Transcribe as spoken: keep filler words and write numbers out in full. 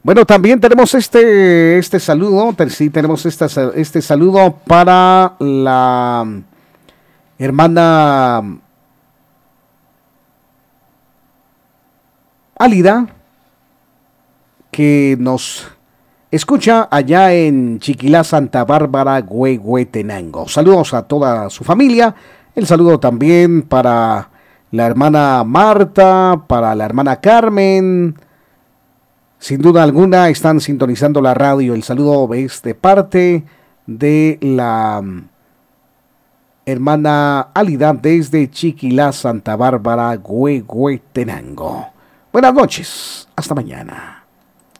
Bueno, también tenemos este, este saludo, sí, tenemos esta, este saludo para la hermana Álida, que nos escucha allá en Chiquilá, Santa Bárbara, Huehuetenango. Saludos a toda su familia. El saludo también para la hermana Marta, para la hermana Carmen. Sin duda alguna están sintonizando la radio. El saludo es de parte de la hermana Álida desde Chiquilá, Santa Bárbara, Huehuetenango. Buenas noches. Hasta mañana.